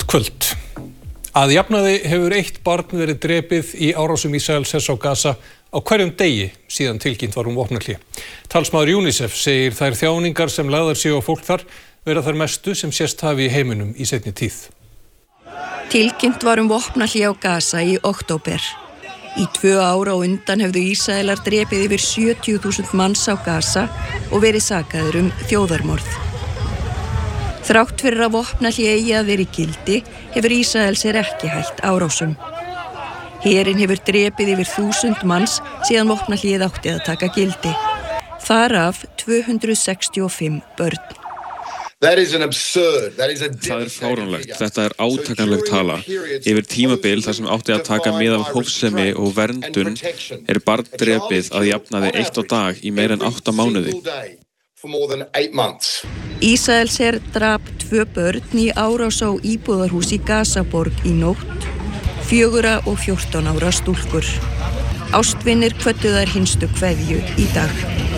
Kvöld. Að jafnaði hefur 1 barn verið drepið í árásum Ísraelshers á Gaza á hverjum degi síðan tilkynnt var vopnahlé. Talsmaður UNICEF segir þær þjáningar sem lagðar séu á fólk þar vera þær mestu sem sést hafi í heiminum í seinni tíð. Tilkynnt var vopnahlé á Gaza í október. Í 2 ár á undan hefðu Ísraelar drepið yfir 70.000 manns á Gaza og verið sakaðir þjóðarmorð. Þrátt fyrir að vopnahlé eigi að vera í gildi, hefur Ísraelsher ekki hætt árásum. Herinn hefur drepið yfir 1000 manns síðan vopnahléð átti að taka gildi. Þar af 265 börn. Það fáránlegt. Þetta átakanleg tala. Yfir tímabil þar sem átti að taka mið af hófsemi og verndun barn drepið að jafnaði 1 á dag í meira en 8 mánuði. Ísraelsher drap 2 börn í árás á íbúðarhús í Gazaborg í nótt, 4 og 14 ára stúlkur. Ástvinir kvöddu þær hinstu kveðju í dag.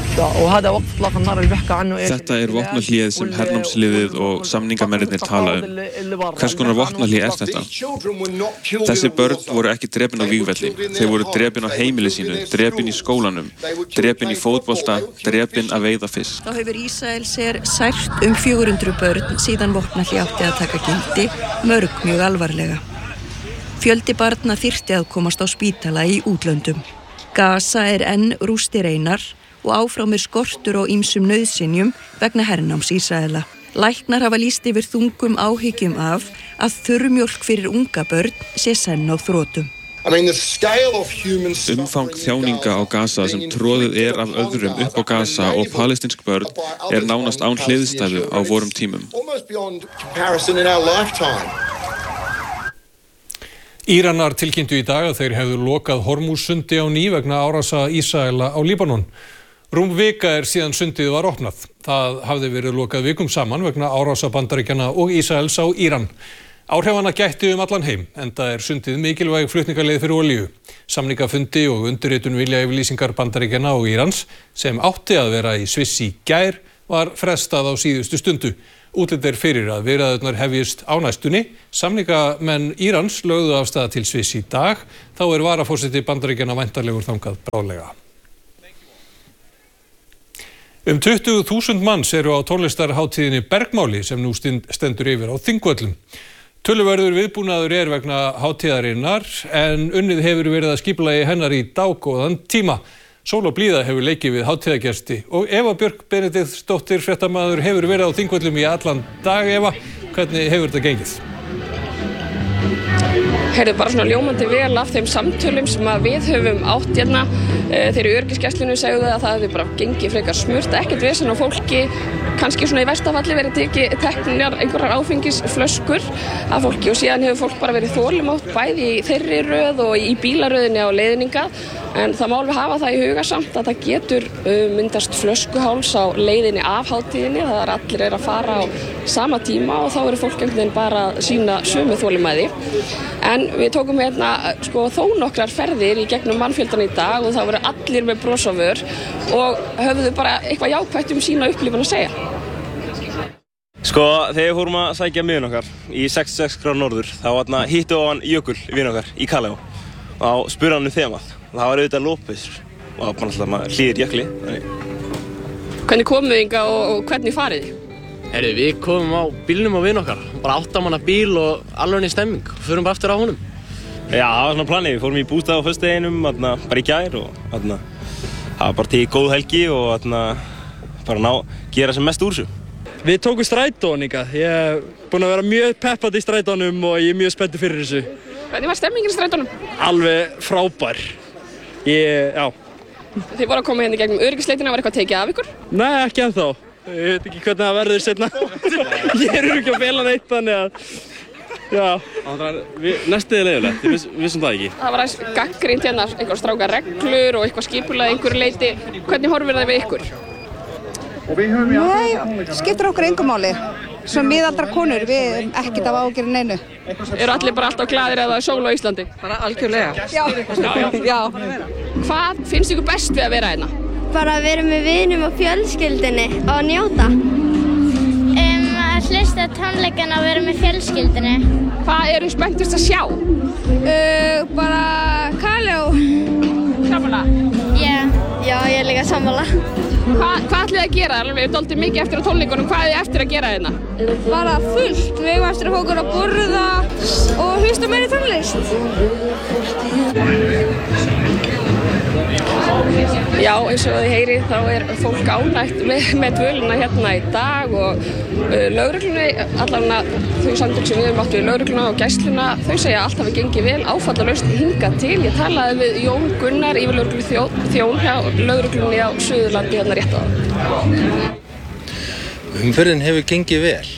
Þetta vopnahléð sem hernámsliðið og samningamennirnir tala Hvers konar vopnahlé þetta? Þessi börn voru ekki drepin á vígvelli. Þeir voru drepin á heimili sínu, drepin í skólanum, drepin í fótbolta, drepin að veiða fisk. Þá hefur Ísraelsher sært 400 börn síðan vopnahlé átti að taka gildi, mörg mjög alvarlega. Fjöldi barna þyrfti að komast á spítala í útlöndum. Gaza enn rústir einar og áfram skortur á ýmsum nauðsynjum vegna hernáms Ísraela. Læknar hafa lýst yfir þungum áhyggjum af að þurrmjólk fyrir unga börn sé senn á þrotum. Umfang þjáninga á Gaza sem troðið af öðrum upp á Gaza og palestínsk börn nánast án hliðstæðu á vorum tímum. Íranar tilkynntu í dag að þeir hefðu lokað Hormússundi á ný vegna árása Ísraela á Líbanon. Rúm vika síðan sundið var opnað. Það hafði verið lokað vikum saman vegna árása Bandaríkjanna og Ísraels á Íran. Áhrifanna gætti allan heim, enda sundið mikilvæg flutningaleið fyrir olíu. Samningafundi og undirritun viljayfirlýsingar Bandaríkjanna og Írans, sem átti að vera í Sviss í gær, var frestað á síðustu stundu. Útlit fyrir að viðræðurnar hefjist á næstunni. Samningamenn Írans lögðu af stað til Sviss í dag. Þá varaforseti Bandaríkjanna væntanlegur þangað bráðlega. 20.000 manns eru á tónlistarhátíðinni Bergmáli sem nú stendur yfir á Þingvöllum. Töluverður viðbúnaður vegna hátíðarinnar en unnið hefur verið að skipulagi hennar í dágóðan tíma. Sól og blíða hefur leikið við hátíðagesti og Eva Björk Benediktsdóttir fréttamaður hefur verið á Þingvöllum í allan dag. Eva, hvernig hefur þetta gengið? Heyrðu bara svona ljómandi vel af þeim samtölum sem við höfum átt hérna. Þeir í öryggisgæslunni segðu að það hefði bara gengið frekar smurt, ekkert vesen á fólki, kannski svona í versta falli verið teknar einhverjar áfengisflöskur af fólki og síðan hefur fólk bara verið þolinmótt bæði í þeirri röð og í bílaröðinni á leiðninga. En það má alveg hafa það í huga samt að það getur myndast flöskuháls á leiðinni af hátíðinni. Það allir að fara á sama tíma og þá verður fólk einhvern veginn bara að sýna sömu þolinmæði. En við tókum hérna þó nokkrar ferðir í gegnum mannfjöldan í dag og það voru allir með bros á vör og höfðu bara eitthvað jákvætt sína upplifun að segja. Þegar við fórum að sækja miðun okkar í 66 gráður norður, þá hittu á hann Jökul, vin okkar, í Kaleo og spurði hann þemað. Það var auðvitað lópis og bara alltaf hlýðir jökli. Hvernig komuð þið og hvernig farið þið? Við komum á bílnum á vin okkar, bara 8 manna bíl og alveg stemming, förum bara aftur á honum. Já, það var svona planið, við fórum í bústað á föstudeginum, bara í gær og það var bara til góð helgi og bara gera sem mest úr þessu. Við tókum strætóin hingað, ég hef búin að vera mjög peppað í strætónum og ég mjög spenntur fyrir þessu. Hvernig var stemmingin í strætónum? Alveg frábær, já. Þið voru að koma hérna í gegnum öryggisleitina, var eitthvað tekið af ykkur? Nei, ekki ennþá. Ég veit ekki hvernig það verður seinna. Ég ekki að fela neitt, þannig að, já. Næstuðið leiðilegt, við vissum það ekki. Það var aðeins gagnrýnt hérna, einhver strákar reglur og eitthvað skipulag einhverju leyti. Hvernig horfir það við ykkur? Nei, skiptir okkur engu máli. Svo miðaldra konur, við ekkert af ágjörðu neinu. Eru allir bara alltaf glaðir að það sól á Íslandi? Bara algjörlega. Já. Hvað finnst ykkur best við að vera hérna? Bara að vera með vinum og fjölskyldunni og njóta. Að hlusta tónlist tónleikana að vera með fjölskyldunni. Hvað eru spenntust að sjá? Bara Kaleo. Sammála? Já, ég er líka sammála. Hvað ætlið þið að gera? Við erum dálítið mikið eftir á tónleikunum. Hvað er þið eftir að gera hérna? Bara fullt. Við eigum eftir að fá okkur að borða og hlusta meiri tónlist. Já, eins og þið heyrið þá er fólk ánægt með dvölina hérna í dag og lögreglunni, allavega þau samtök sem við höfum átt við lögregluna og gæsluna, þau segja að allt hafi gengið vel, áfallalaust hingað til. Ég talaði við Jón Gunnar, yfirlögregluþjón hjá lögreglunni á Suðurlandi hérna rétt áðan. Umferðin hefur gengið vel.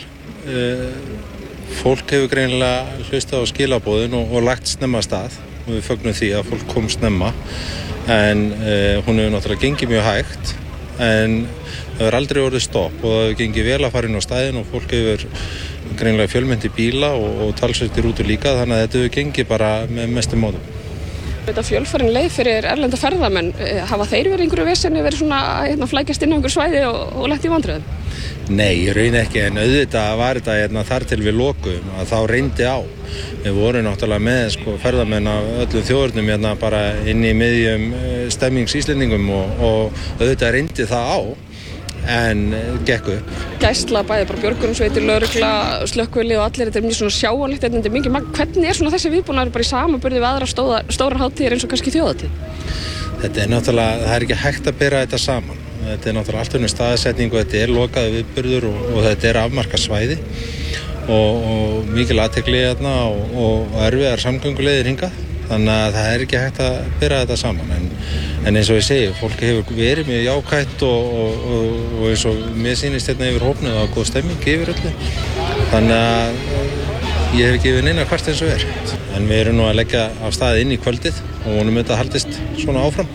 Fólk hefur greinilega hlustað á skilaboðin og lagt snemma af stað og við fögnum því að fólk kom snemma. En hún hefur náttúrulega gengið mjög hægt en það hefur aldrei orðið stopp og það hefur gengið vel að fara inn á staðinn og fólk hefur greinilega fjölmennt í bíla og talsvert í rútu líka þannig að þetta hefur gengið bara með mestum mótum. Þetta fjölfarin leið fyrir erlenda ferðamenn, hafa þeir verið einhverju vesenni verið svona flækjast inn á einhver svæði og lent í vandræðum? Nei, ég raun ekki, en auðvitað var þetta þar til við lokuðum að þá reyndi á. Við vorum náttúrulega með ferðamenn af öllum þjóðurnum bara inn í miðjum stemmingsíslendingum og auðvitað reyndi það á, en gekk upp. Gæsla, bæði bara björgunarsveitir, lögregla, slökkvilið og allir, þetta er mjög svona sjáanlegt, þetta er mikið magn. Hvernig er svona þessi viðbúnaður bara í samanburði við aðra stórar hátíðir eins og kannski þjóðhátíð? Þetta er náttúrulega, það er ekki hægt að bera þetta saman. Þetta er náttúrulega allt önnur staðsetning og þetta er lokaður viðburður og þetta er afmarkað svæði og mikil athygli hérna og erfiðar samgönguleiðir hingað. Þannig að það er ekki hægt að bera þetta saman. En eins og ég segi, fólki hefur verið mjög jákvætt og eins og mér sýnist hérna yfir hópnu og góð stemming yfir öllu. Þannig að ég hef ekki yfir neina hvert eins og En við erum nú að leggja af stað inn í kvöldið og vonum þetta haldist svona áfram.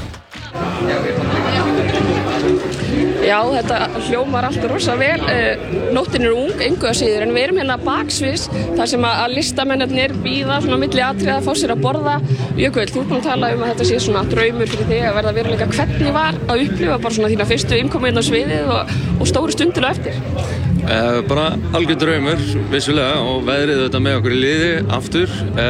Já, þetta hljómar allt rosa vel. Nóttin er ung, engu að síður, en við erum hérna baksviðs þar sem að listamennirnir bíða svona á milli atriða að fá sér að borða. Jökull, þú ert búin að tala um að þetta sé svona draumur fyrir þig að verða veruleika. Hvernig var að upplifa bara svona þína fyrstu innkomu inn á sviðið og stóru stundina eftir? Bara algjör draumur, vissulega, og veðrið þetta með okkur í liði aftur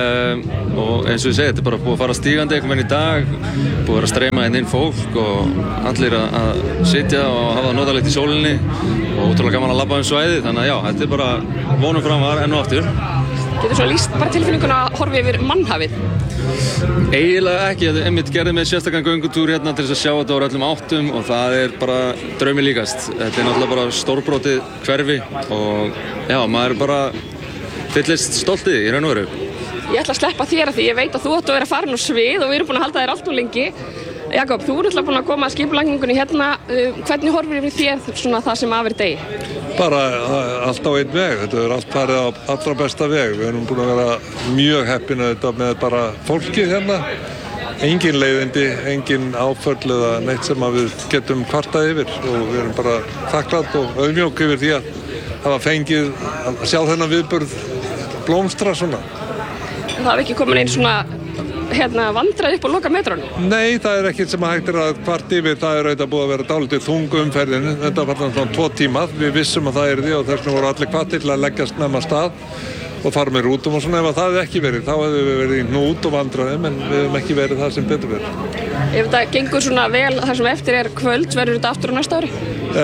og eins og ég segi, þetta er bara búið að fara stígandi einhvern veginn í dag, búið að vera að streyma inn fólk og allir að sitja og hafa það notalegt í sólinni og ótrúlega gaman að labba svæðið, þannig að já, þetta er bara vonum framar enn og aftur. Getur svo lýst bara tilfinninguna að horfa yfir mannhafið? Eiginlega ekki, ég einmitt gerði með sérstakann göngutúr hérna til þess að sjá þetta úr öllum áttum og það er bara draumi líkast. Þetta er náttúrulega bara stórbrotið hverfi og já, maður bara fyllist stoltið í raun og veru. Ég ætla að sleppa þér að því ég veit að þú átt að vera farin á svið og við erum búin að halda þér allt og lengi. Jakob, þú ert búin að koma að skipulagningunni hérna. Hvernig horfir yfir þér svona það sem af er degi? Bara allt á einn veg. Þetta er allt farið á allra besta veg. Við erum búin að vera mjög heppin með bara fólkið hérna. Engin leiðindi, engin áföll eða neitt sem að við getum kvartað yfir og við erum bara þakklátt og auðmjók yfir því að hafa fengið að sjá þennan viðburð blómstra svona. En það ekki komin einn svona vandrað upp og loka metrónu? Nei, það er ekkert sem að hægt að kvart yfir, það er auðvitað búið að vera dálítið þung umferðin, þetta var svona 2 tíma, við vissum að það yrði og þess vegna voru allir hvattir til að leggja snemma stað og fara með rútum og svona. Ef það hefði ekki verið, þá hefði við verið í hnút og vandræðum, en við hefum ekki verið það sem betur verið. Ef þetta gengur svona vel þar sem eftir er kvöld, verður þetta aftur á næsta ári?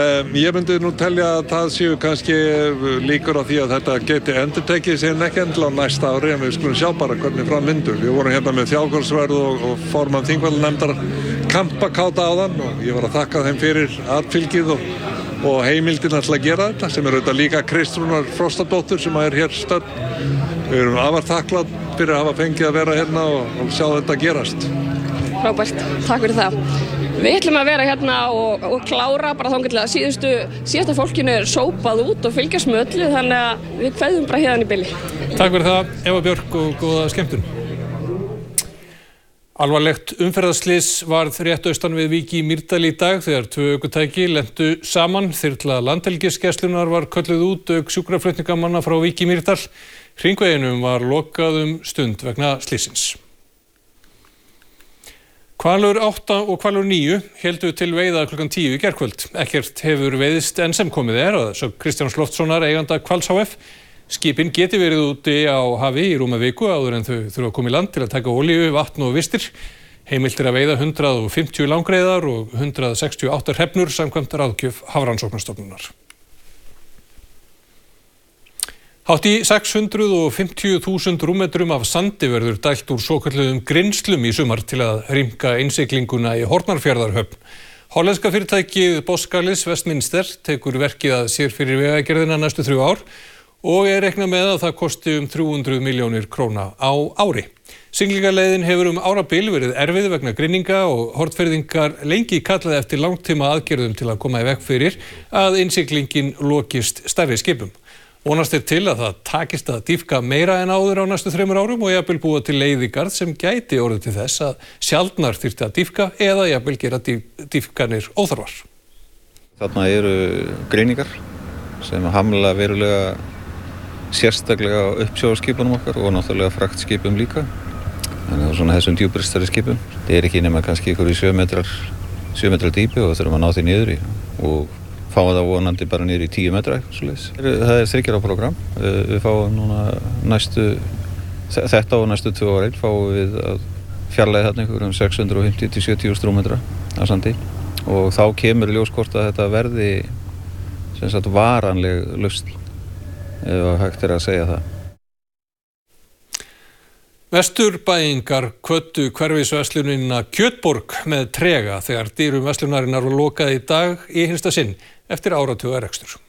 Ég myndi nú telja að það séu kannski líkur á því að þetta geti endurtekið sig en ekki endilega á næsta ári, en við skulum sjá bara hvernig fram vindur. Við vorum hérna með þjálfursverð og formann þingvallanefndar kampakáta áðan og ég var að þakka þeim fyrir atfylgið og heimildin að gera þetta, sem er auðvitað líka Kristrúnar Frostadóttur sem er hér stödd. Við erum afar þakklátt fyrir að hafa fengið að vera hérna og sjá þetta gerast. Frábært, takk fyrir það. Við ætlum að vera hérna og klára bara þangað til að síðasta fólkinu er sópað út og fylgjast með öllu, þannig að við kveðum bara hérna í bili. Takk fyrir það, Eva Björk, og góða skemmtun. Alvarlegt umferðarslys varð rétt austan við Vík í Mýrdal í dag þegar 2 ökutæki lentu saman. Þyrla Landhelgisgæslunnar var kölluð út auk sjúkraflutningamanna frá Vík í Mýrdal. Hringveginum var lokað stund vegna slysins. Hvalur 8 og Hvalur 9 héldu til veiða klukkan 10 í gærkvöld. Ekkert hefur veiðst enn sem komið að sögn Kristjáns Loftssonar eiganda Hvals HF. Skipin geti verið úti á hafi í rúma viku áður en þau þurfa að koma í land til að taka olíu, vatn og vistir. Heimilt að veiða 150 langreyðar og 168 hrefnur samkvæmt ráðgjöf Hafrannsóknastofnunar. Hátt í 650.000 rúmmetrum af sandi verður dælt úr svokölluðum grynnslum í sumar til að rýmka innsiglinguna í Hornafjarðarhöfn. Hollenska fyrirtækið Boskalis Westminster tekur verkið að sér fyrir vegagerðina næstu 3 ár og reiknað með að það kosti 300 milljónir króna á ári. Siglingaleiðin hefur árabil verið erfið vegna grynninga og Hornfirðingar lengi kallaði eftir langtíma aðgerðum til að koma í veg fyrir að innsiglingin lokist stærri skipum. Vonast til að það takist að dýpka meira en áður á næstu 3 árum og jafnvel búa til leiðigarð sem gæti orðið til þess að sjaldnar þyrfti að dýpka eða jafnvel gera dýpkanir óþarfar. Þarna eru greiningar sem hamla verulega sérstaklega á uppsjávarskipunum okkar og náttúrulega fraktskipum líka. Þannig að svona þessum djúpristari skipum. Það ekki nema kannski ykkur í 7 metrar dýpi og þurfum að ná því niður í og fá það vonandi bara niður í 10 metra. Það er 3 ára program. Við fáum núna þetta og næstu 2 ára fáum við að fjarlægja þarna ykkur 650 til 70 rúmmetra af sandi og þá kemur í ljós hvort að þetta verði sem sagt varanleg lausn ef hægt að segja það. Vesturbæingar hvöttu hverfisverslunina Kjötborg með trega þegar dyrum verslunarinnar var lokað í dag í hinsta sinn eftir áratuga rekstur.